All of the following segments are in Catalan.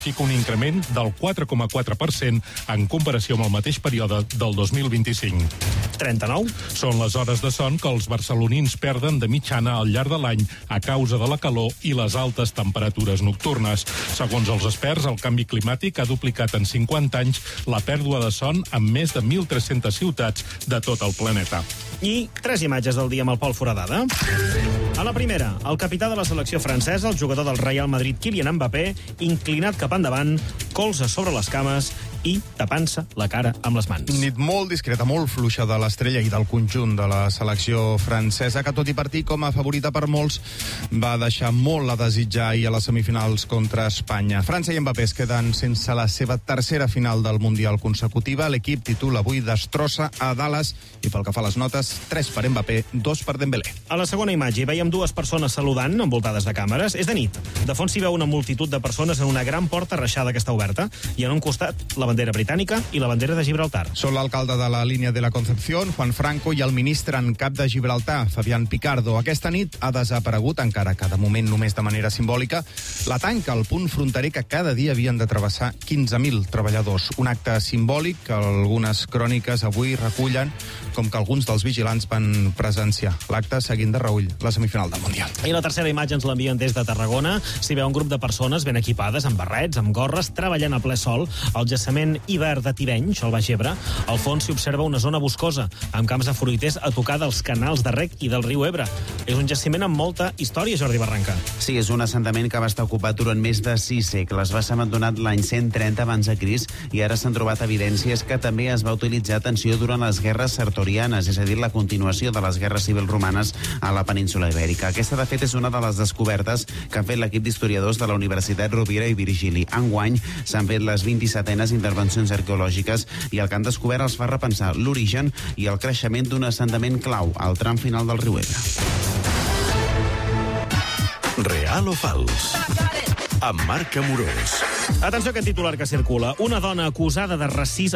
un increment del 4,4% en comparació amb el mateix període del 2025. 39. Són les hores de son que els barcelonins perden de mitjana al llarg de l'any a causa de la calor i les altes temperatures nocturnes. Segons els experts, el canvi climàtic ha duplicat en 50 anys la pèrdua de son en més de 1.300 ciutats de tot el planeta. I 3 imatges del dia amb el Pol Foradada. A la primera, el capità de la selecció francesa, el jugador del Real Madrid, Kylian Mbappé, inclinat cap endavant, colze sobre les cames i tapant-se la cara amb les mans. Nit molt discreta, molt fluixa de l'estrella i del conjunt de la selecció francesa, que tot i partir com a favorita per molts, va deixar molt a desitjar ahir a les semifinals contra Espanya. França i Mbappé es queden sense la seva tercera final del Mundial consecutiva. L'equip titula avui Destrossa a Dallas i pel que fa a les notes, 3 per Mbappé, 2 per Dembélé. A la segona imatge hi veiem 2 persones saludant, envoltades de càmeres. És de nit. De fons s'hi veu una multitud de persones en una gran porta reixada que està oberta i en un costat la bandera britànica i la bandera de Gibraltar. Són l'alcalde de la línia de la Concepción, Juan Franco, i el ministre en cap de Gibraltar, Fabián Picardo. Aquesta nit ha desaparegut, encara que de moment només de manera simbòlica, la tanca al punt fronterer que cada dia havien de travessar 15.000 treballadors. Un acte simbòlic que algunes cròniques avui recullen com que alguns dels vigilants van presenciar l'acte seguint de reüll la semifinal del Mundial. I la tercera imatge ens l'envien des de Tarragona. S'hi veu un grup de persones ben equipades, amb barrets, amb gorres, treballant a ple sol al jaciment Ibert de Tivenys, al Baix Ebre. Al fons s'hi observa una zona boscosa, amb camps de fruiters a tocar dels canals de rec i del riu Ebre. És un jaciment amb molta història, Jordi Barranca. Sí, és un assentament que va estar ocupat durant més de 6 segles. Va ser abandonat l'any 130 abans de Crist i ara s'han trobat evidències que també es va utilitzar, atenció, durant les guerres sertorianes, és a dir, la continuació de les guerres civils romanes a la península Ibèrica. Aquesta, de fet, és una de les descobertes que han fet l'equip d'historiadors de la Universitat Rovira i Virgili. Enguany s'han fet les 27enes intervencions arqueològiques i el que han descobert els fa repensar l'origen i el creixement d'un assentament clau al tram final del riu Ebre. Real o fals? Amb Marc Amorós. Atenció a aquest titular que circula. Una dona acusa de racisme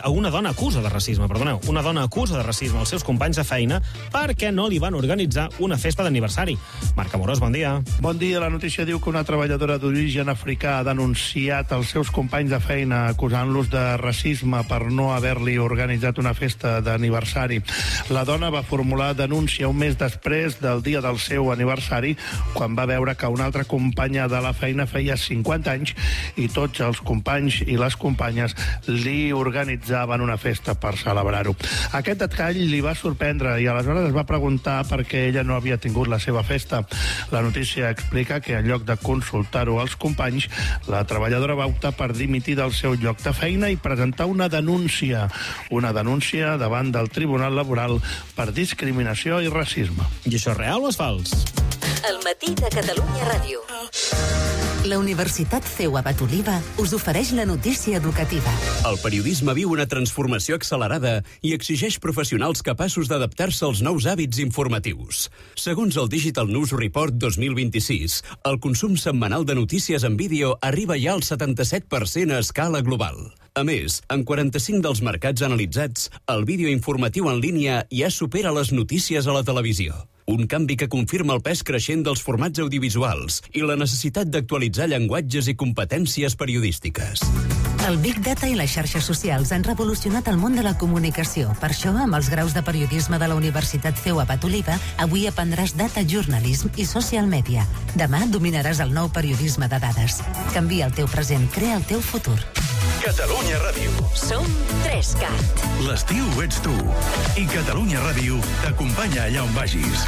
als seus companys de feina perquè no li van organitzar una festa d'aniversari. Marc Amorós, bon dia. Bon dia. La notícia diu que una treballadora d'origen africà ha denunciat els seus companys de feina acusant-los de racisme per no haver-li organitzat una festa d'aniversari. La dona va formular denúncia un mes després del dia del seu aniversari, quan va veure que una altra companya de la feina feia 50 anys i tots els companys i les companyes li organitzaven una festa per celebrar-ho. Aquest detall li va sorprendre i aleshores es va preguntar per què ella no havia tingut la seva festa. La notícia explica que en lloc de consultar-ho als companys, la treballadora va optar per dimitir del seu lloc de feina i presentar una denúncia davant del Tribunal Laboral per discriminació i racisme. I això és real o és fals? El matí de Catalunya Ràdio. La Universitat CEU Abat Oliva us ofereix la notícia educativa. El periodisme viu una transformació accelerada i exigeix professionals capaços d'adaptar-se als nous hàbits informatius. Segons el Digital News Report 2026, el consum setmanal de notícies en vídeo arriba ja al 77% a escala global. A més, en 45 dels mercats analitzats, el vídeo informatiu en línia ja supera les notícies a la televisió. Un canvi que confirma el pes creixent dels formats audiovisuals i la necessitat d'actualitzar llenguatges i competències periodístiques. El Big Data i les xarxes socials han revolucionat el món de la comunicació. Per això, amb els graus de periodisme de la Universitat CEU Abat Oliva, avui aprendràs Data Journalism i Social Media. Demà dominaràs el nou periodisme de dades. Canvia el teu present, crea el teu futur. Catalunya Ràdio. Som 3CAT. L'estiu ets tu. I Catalunya Ràdio t'acompanya allà on vagis.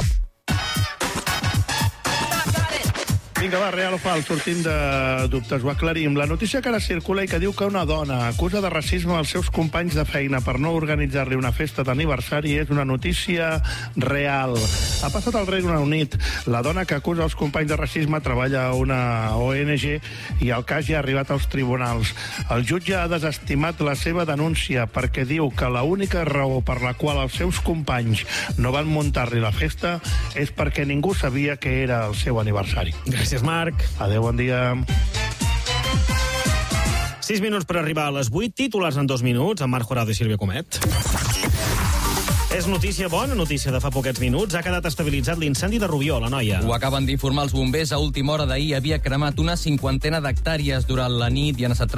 Vinga, va, real o fals, sortim de dubtes, ho aclarim. La notícia que ara circula i que diu que una dona acusa de racisme als seus companys de feina per no organitzar-li una festa d'aniversari és una notícia real. Ha passat al Regne Unit. La dona que acusa els companys de racisme treballa a una ONG i el cas ja ha arribat als tribunals. El jutge ha desestimat la seva denúncia perquè diu que l'única raó per la qual els seus companys no van muntar-li la festa és perquè ningú sabia que era el seu aniversari. Gràcies, Marc. Adéu, bon dia. 6 minuts per arribar a les 8, titulars en 2 minuts, amb Marc Jurado i Sílvia Comet. És notícia bona, notícia de fa poquets minuts. Ha quedat estabilitzat l'incendi de Rubió, la Noia. Ho acaben d'informar els bombers. A última hora d'ahir havia cremat una 50 d'hectàrees durant la nit i han estat